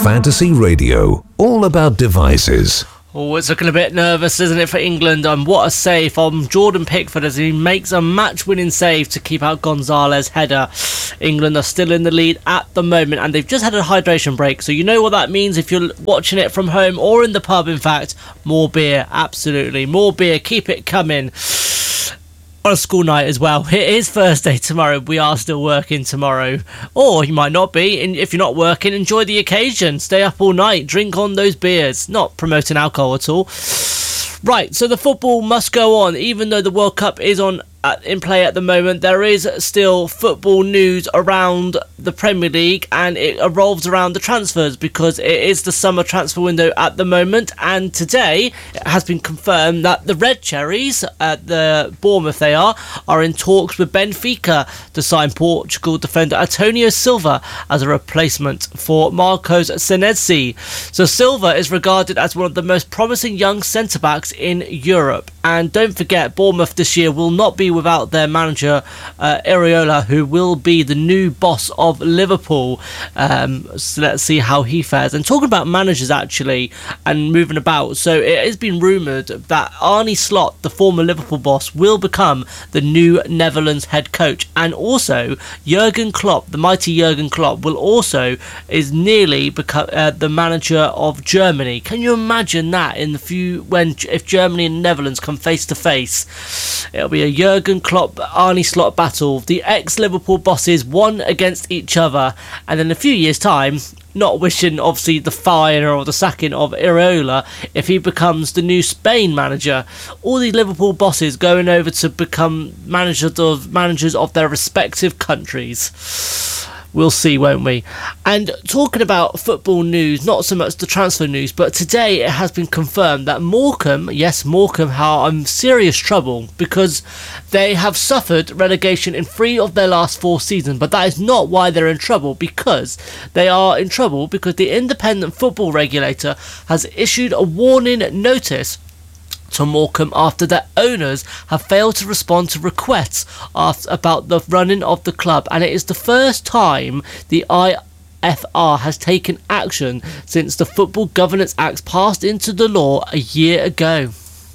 Fantasy Radio, all about devices. Oh, it's looking a bit nervous, isn't it, for England? And what a save from Jordan Pickford as he makes a match-winning save to keep out Gonzalez' header. England are still in the lead at the moment, and they've just had a hydration break. So you know what that means if you're watching it from home or in the pub, in fact. More beer, absolutely. More beer, keep it coming. On a school night as well. It is Thursday tomorrow. We are still working tomorrow. Or you might not be. And if you're not working, enjoy the occasion. Stay up all night. Drink on those beers. Not promoting alcohol at all. Right, so the football must go on. Even though the World Cup is in play at the moment, there is still football news around the Premier League, and it revolves around the transfers because it is the summer transfer window at the moment. And today it has been confirmed that the Red Cherries, at the Bournemouth they are in talks with Benfica to sign Portugal defender Antonio Silva as a replacement for Marcos Senesi. So Silva is regarded as one of the most promising young centre-backs in Europe. And don't forget, Bournemouth this year will not be without their manager Iraola, who will be the new boss of Liverpool. So let's see how he fares. And talking about managers actually and moving about, so it has been rumoured that Arne Slot, the former Liverpool boss, will become the new Netherlands head coach, and also Jurgen Klopp, the mighty Jurgen Klopp, is nearly become the manager of Germany. Can you imagine that if Germany and Netherlands come face to face? It'll be a Jurgen Klopp Arne Slot battle. The ex-Liverpool bosses one against each other, and in a few years' time, not wishing obviously the fire or the sacking of Iraola, if he becomes the new Spain manager, all the Liverpool bosses going over to become managers of their respective countries. We'll see, won't we? And talking about football news, not so much the transfer news, but today it has been confirmed that Morecambe are in serious trouble because they have suffered relegation in 3 of their last 4 seasons. But that is not why they're in trouble, because they are in trouble because the independent football regulator has issued a warning notice to Morecambe after their owners have failed to respond to requests about the running of the club, and it is the first time the IFR has taken action since the Football Governance Act passed into the law a year ago.